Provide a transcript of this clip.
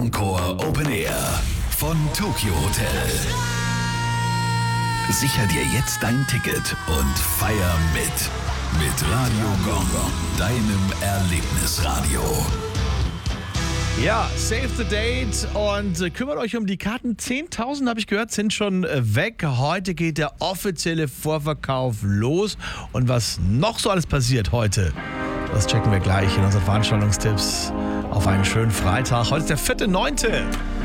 Encore Open Air von Tokyo Hotel. Sicher dir jetzt dein Ticket und feier mit Radio Gong, deinem Erlebnisradio. Ja, save the date und kümmert euch um die Karten. 10.000, habe ich gehört, sind schon weg. Heute geht der offizielle Vorverkauf los. Und was noch so alles passiert heute, das checken wir gleich in unseren Veranstaltungstipps auf einen schönen Freitag. Heute ist der 4.9.